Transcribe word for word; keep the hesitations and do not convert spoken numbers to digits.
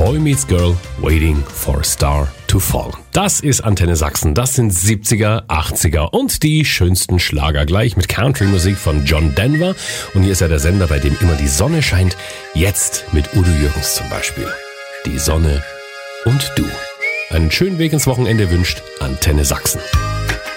Boy Meets Girl, Waiting for a Star to Fall. Das ist Antenne Sachsen. Das sind siebziger, achtziger und die schönsten Schlager gleich mit Country-Musik von John Denver. Und hier ist ja der Sender, bei dem immer die Sonne scheint. Jetzt mit Udo Jürgens zum Beispiel. Die Sonne und du. Einen schönen Weg ins Wochenende wünscht Antenne Sachsen.